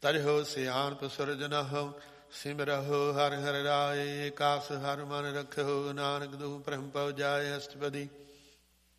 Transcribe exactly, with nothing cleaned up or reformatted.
ਤਰਿਹੋ ਸਿਆਣਪ ਸੁਰਜਨਹੁ ਸਿਮਰਹੁ ਹਰਿ ਹਰਿ ਰਾਏ। ਕਾਸ ਹਰਿ ਮਨ ਰਖਿਓ ਨਾਨਕ ਦੂ ਬ੍ਰਹਮ ਪਵ ਜਾਏ ਅਸ਼ਟਪਦੀ।